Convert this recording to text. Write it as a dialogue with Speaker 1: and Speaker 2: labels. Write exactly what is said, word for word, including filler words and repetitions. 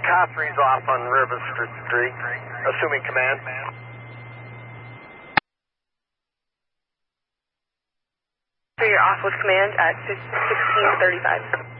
Speaker 1: Catherine's off on River Street, assuming command.
Speaker 2: So you're off with command at sixteen thirty-five.